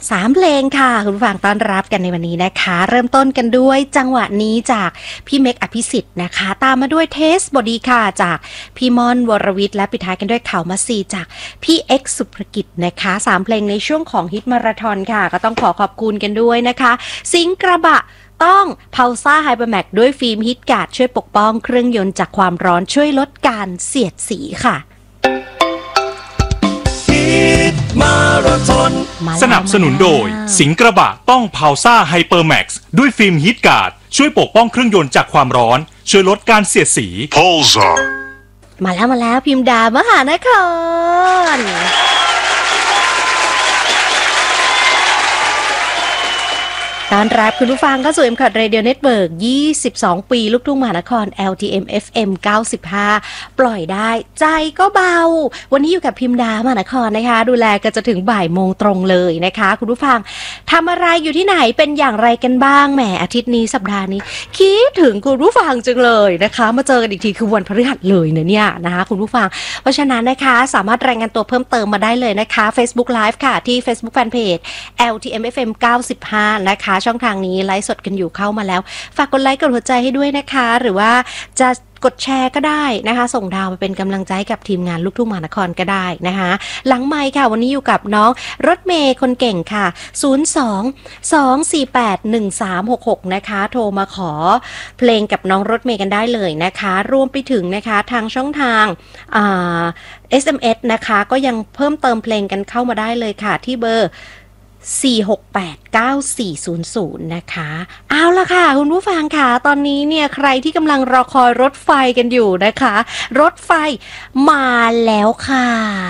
3 เพลงค่ะคุณผู้ฟังต้อนรับกันในวันนี้นะคะเริ่มต้นกันด้วยจังหวะนี้จากพี่เมกอภิสิทธิ์นะคะตามมาด้วยเทสบอดีค่ะจากพี่ม่อนวรวิทย์และปิดท้ายกันด้วยข่าวมัสซีจากพี่เอ็กซ์สุภกิจนะคะ3 เพลงในช่วงของฮิตมาราธอนค่ะก็ต้องขอบคุณกันด้วยนะคะสิงกระบะต้องเพาซ่าไฮเปอร์แม็กด้วยฟิล์มฮิตการ์ดช่วยปกป้องเครื่องยนต์จากความร้อนช่วยลดการเสียดสีค่ะสนับสนุนโดยสิงกระบะต้องเพาซ่าไฮเปอร์แม็กซ์ด้วยฟิล์มฮีทการ์ดช่วยปกป้องเครื่องยนต์จากความร้อนช่วยลดการเสียดสีมาแล้วพิมพ์ดามหานครตอนรับคุณผู้ฟังเข้าสู่ M-COT Radio Network 22 ปีลูกทุ่งมหานคร LTM FM 95 ปล่อยได้ใจก็เบาวันนี้อยู่กับพิมพ์ดามหานครนะคะดูแลกันจะถึงบ่ายโมงตรงเลยนะคะคุณผู้ฟังทำอะไรอยู่ที่ไหนเป็นอย่างไรกันบ้างแหมอาทิตย์นี้สัปดาห์นี้คิดถึงคุณผู้ฟังจังเลยนะคะมาเจอกันอีกทีคือวันพฤหัสเลยเนี่ยนะคะคุณผู้ฟังเพราะฉะนั้นนะคะสามารถรายงานตัวเพิ่มเติมมาได้เลยนะคะ Facebook Live ค่ะที่ Facebook Fanpage LTM FM 95 นะคะช่องทางนี้ไลฟ์สดกันอยู่เข้ามาแล้วฝากกดไลค์กดหัวใจให้ด้วยนะคะหรือว่าจะกดแชร์ก็ได้นะคะส่งดาวมาเป็นกำลังใจกับทีมงานลูกทุ่งมหานครก็ได้นะคะหลังไมค์ค่ะวันนี้อยู่กับน้องรถเมย์คนเก่งค่ะ02-248-1366นะคะโทรมาขอเพลงกับน้องรถเมย์กันได้เลยนะคะรวมไปถึงนะคะทางช่องทางSMS นะคะก็ยังเพิ่มเติมเพลงกันเข้ามาได้เลยค่ะที่เบอร์4689400นะคะเอาล่ะค่ะคุณผู้ฟังค่ะตอนนี้เนี่ยใครที่กำลังรอคอยรถไฟกันอยู่นะคะรถไฟมาแล้วค่ะ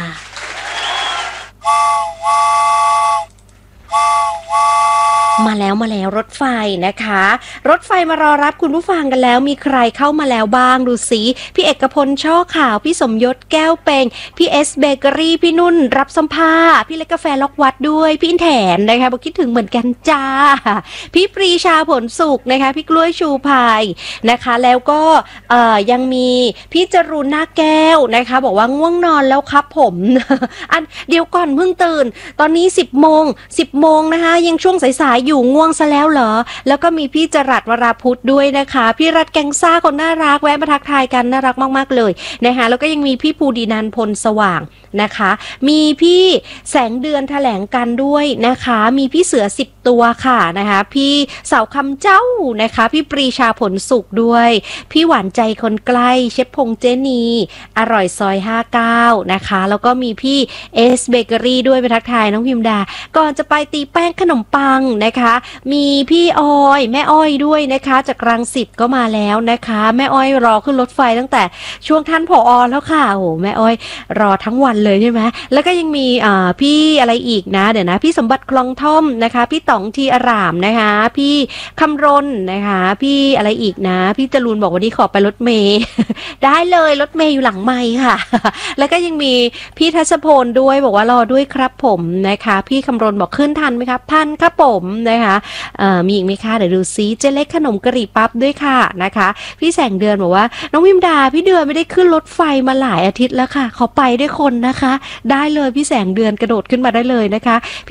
มาแล้วรถไฟนะคะรถไฟมารอรับคุณผู้ฟังกันแล้วมีใครเข้ามาแล้วบ้างดูสิพี่เอกพลช่อขาวพี่สมยศแก้วเปงพี่เอสเบเกอรี่พี่นุ่นรับสัมภาษณ์พี่เล็กกาแฟล็อกวัดด้วยพี่อินแถนนะคะบอกคิดถึงเหมือนกันจ้าพี่ปรีชาผลสุขนะคะพี่กล้วยชูพายนะคะแล้วก็ยังมีพี่จรูนหน้าแก้วนะคะบอกว่าง่วงนอนแล้วครับผมอันเดี๋ยวก่อนเพิ่งตื่นตอนนี้10 โมงนะคะยังช่วงสายๆอยู่ง่วงซะแล้วเหรอแล้วก็มีพี่จรัสวราพุธด้วยนะคะพี่รัฐแกงซ่าคนน่ารักแวะมาทักทายกันน่ารักมากๆเลยนะคะแล้วก็ยังมีพี่ภูดินันพลสว่างนะคะมีพี่แสงเดือนแถลงกันด้วยนะคะมีพี่เสือ10 ตัวค่ะนะคะพี่เสาคำเจ้านะคะพี่ปรีชาผลสุขด้วยพี่หวานใจคนใกล้เชฟพงเจนีอร่อยซอย59นะคะแล้วก็มีพี่เอสเบเกอรี่ด้วยไปทักทายน้องพิมดาก่อนจะไปตีแป้งขนมปังนะคะมีพี่ออยแม่อ้อยด้วยนะคะจากรังสิตก็มาแล้วนะคะแม่อ้อยรอขึ้นรถไฟตั้งแต่ช่วงท่านผอ.แล้วค่ะโอ้แม่อ้อยรอทั้งวันเลยใช่ไหมแล้วก็ยังมีพี่อะไรอีกนะเดี๋ยวนะพี่สมบัติคลองท่อมนะคะพี่ต๋องทีอารามนะคะพี่คำรณนะคะพี่อะไรอีกนะพี่จรูนบอกวันนี้ขอไปรถเมย์ ได้เลยรถเมย์อยู่หลังไมค์ค่ะ แล้วก็ยังมีพี่ทัศพลด้วยบอกว่ารอด้วยครับผมนะคะพี่คำรณบอกขึ้นทันไหมครับทันครับผมนะคะมีอีกไหมคะเดี๋ยวดูซิเจเล็กขนมกะหรี่ปั๊บด้วยค่ะนะคะพี่แสงเดือนบอกว่าน้องวิมดาพี่เดือนไม่ได้ขึ้นรถไฟมาหลายอาทิตย์แล้วค่ะขอไปด้วยคนนะคะได้เลยพี่แสงเดือนกระโดดขึ้นมาได้เลยนะคะ